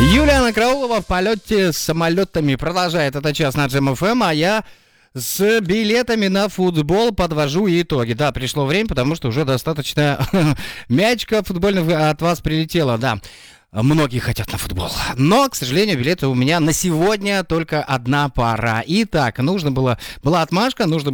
Юлиана Караулова в полете с самолетами продолжает этот час на Джем ФМ, а я с билетами на футбол подвожу итоги. Да, пришло время, потому что уже достаточно мячиков футбольных от вас прилетело, да. Многие хотят на футбол. Но, к сожалению, билеты у меня на сегодня только одна пара. Итак, была отмашка, нужно